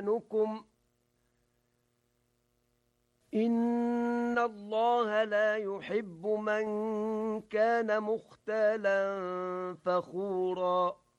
أيمانكم إن الله لا يحب من كان مختالا فخورا